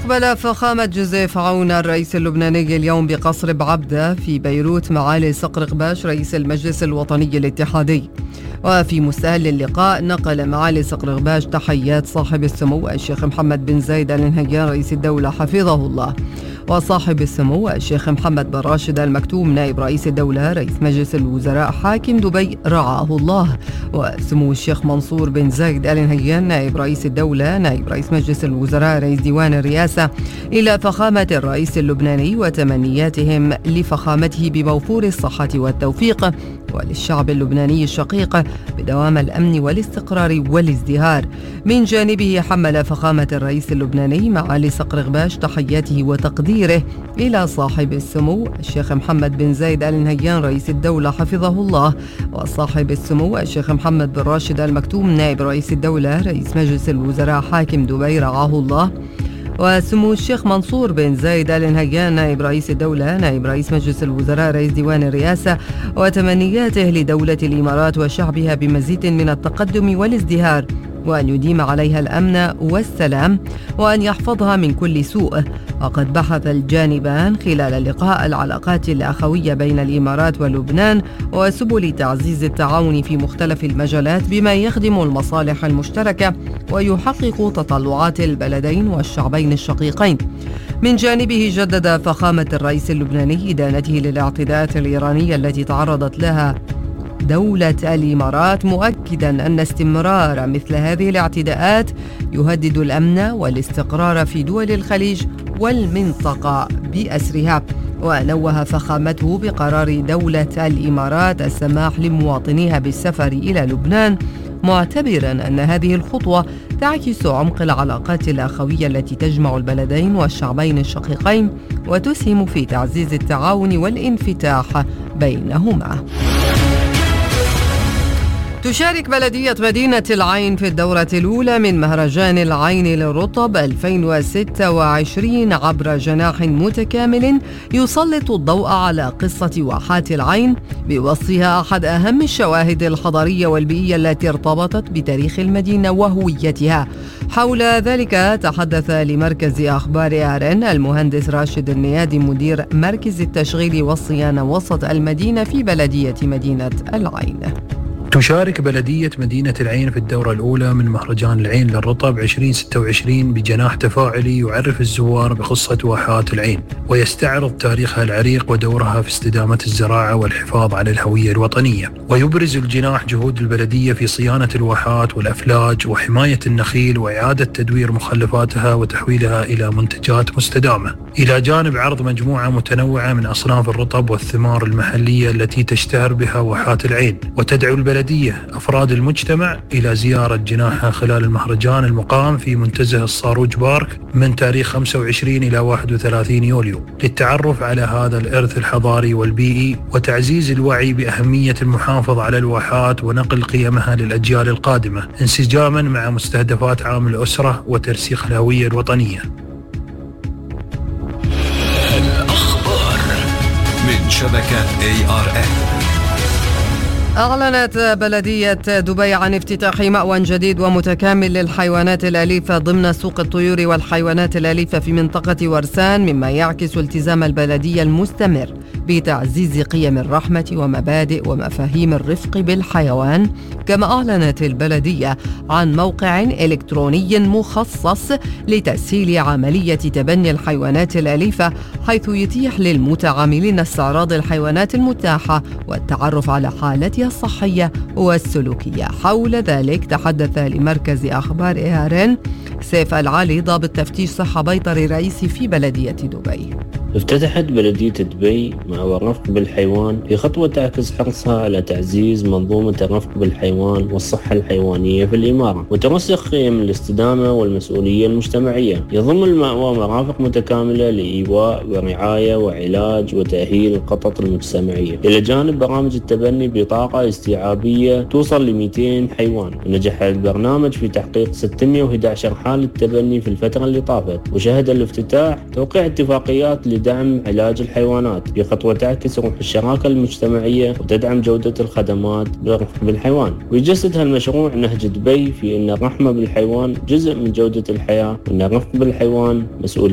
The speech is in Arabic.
استقبل فخامة جوزيف عون الرئيس اللبناني اليوم بقصر بعبدة في بيروت معالي صقر قباش رئيس المجلس الوطني الاتحادي. وفي مستهل اللقاء نقل معالي صقر قباش تحيات صاحب السمو الشيخ محمد بن زايد آل نهيان رئيس الدولة حفظه الله، وصاحب السمو الشيخ محمد بن راشد آل مكتوم نائب رئيس الدولة رئيس مجلس الوزراء حاكم دبي رعاه الله، وسمو الشيخ منصور بن زايد آل نهيان نائب رئيس الدولة نائب رئيس مجلس الوزراء رئيس ديوان الرئاسة إلى فخامة الرئيس اللبناني وتمنياتهم لفخامته بموفور الصحة والتوفيق، وللشعب اللبناني الشقيق بدوام الأمن والاستقرار والازدهار. من جانبه حمل فخامة الرئيس اللبناني معالي صقر قباش تحياته وتقديره إلى صاحب السمو الشيخ محمد بن زايد آل نهيان رئيس الدولة حفظه الله، وصاحب السمو الشيخ محمد بن راشد آل مكتوم نائب رئيس الدولة رئيس مجلس الوزراء حاكم دبي رعاه الله، وسمو الشيخ منصور بن زايد آل نهيان نائب رئيس الدولة نائب رئيس مجلس الوزراء رئيس ديوان الرئاسة، وتمنياته لدولة الإمارات وشعبها بمزيد من التقدم والازدهار، وأن يديم عليها الأمن والسلام، وأن يحفظها من كل سوء. وقد بحث الجانبان خلال اللقاء العلاقات الأخوية بين الإمارات ولبنان وسبل تعزيز التعاون في مختلف المجالات بما يخدم المصالح المشتركة ويحقق تطلعات البلدين والشعبين الشقيقين. من جانبه جدد فخامة الرئيس اللبناني إدانته للاعتداءات الإيرانية التي تعرضت لها دولة الإمارات، مؤكدا أن استمرار مثل هذه الاعتداءات يهدد الأمن والاستقرار في دول الخليج والمنطقة بأسرها. ونوه فخامته بقرار دولة الإمارات السماح لمواطنيها بالسفر إلى لبنان، معتبرا أن هذه الخطوة تعكس عمق العلاقات الأخوية التي تجمع البلدين والشعبين الشقيقين وتسهم في تعزيز التعاون والانفتاح بينهما. تشارك بلدية مدينة العين في الدورة الأولى من مهرجان العين للرطب 2026 عبر جناح متكامل يسلط الضوء على قصة واحات العين بوصفها أحد أهم الشواهد الحضارية والبيئية التي ارتبطت بتاريخ المدينة وهويتها. حول ذلك تحدث لمركز أخبار ARN المهندس راشد النيادي مدير مركز التشغيل والصيانة وسط المدينة في بلدية مدينة العين. تشارك بلدية مدينة العين في الدورة الأولى من مهرجان العين للرطب 2026 بجناح تفاعلي يعرف الزوار بقصة واحات العين ويستعرض تاريخها العريق ودورها في استدامة الزراعة والحفاظ على الهوية الوطنية. ويبرز الجناح جهود البلدية في صيانة الواحات والأفلاج وحماية النخيل وإعادة تدوير مخلفاتها وتحويلها إلى منتجات مستدامة، إلى جانب عرض مجموعة متنوعة من أصناف الرطب والثمار المحلية التي تشتهر بها واحات العين. وتدعو البلدية أفراد المجتمع إلى زيارة جناحها خلال المهرجان المقام في منتزه الصاروج بارك من تاريخ 25 إلى 31 يوليو للتعرف على هذا الإرث الحضاري والبيئي وتعزيز الوعي بأهمية المحافظة على الواحات ونقل قيمها للأجيال القادمة انسجاما مع مستهدفات عام الأسرة وترسيخ الهوية الوطنية. الأخبار من شبكة ARN. أعلنت بلدية دبي عن افتتاح مأوى جديد ومتكامل للحيوانات الأليفة ضمن سوق الطيور والحيوانات الأليفة في منطقة ورسان، مما يعكس التزام البلدية المستمر بتعزيز قيم الرحمة ومبادئ ومفاهيم الرفق بالحيوان. كما أعلنت البلدية عن موقع إلكتروني مخصص لتسهيل عملية تبني الحيوانات الأليفة، حيث يتيح للمتعاملين استعراض الحيوانات المتاحة والتعرف على حالتها الصحية والسلوكية. حول ذلك تحدث لمركز أخبار ARN سيف العالي ضابط تفتيش صحة بيطري رئيسي في بلدية دبي. افتتحت بلدية دبي مأوى الرفق بالحيوان في خطوة تعكس حرصها على تعزيز منظومة الرفق بالحيوان والصحة الحيوانية في الإمارة وترسخ قيم الاستدامة والمسؤولية المجتمعية. يضم المأوى مرافق متكاملة لإيواء ورعاية وعلاج وتأهيل القطط المجتمعية، إلى جانب برامج التبني بطاقة استيعابية توصل ل 200 حيوان. ونجح البرنامج في تحقيق 611 حالة تبني في الفترة اللي طافت، وشهد الافتتاح توقيع اتفاقيات لدعم علاج الحيوانات في خطوة تعكس روح الشراكة المجتمعية وتدعم جودة الخدمات بالرفق بالحيوان. ويجسد هالمشروع نهج دبي في أن الرحمة بالحيوان جزء من جودة الحياة، وأن الرفق بالحيوان مسؤولية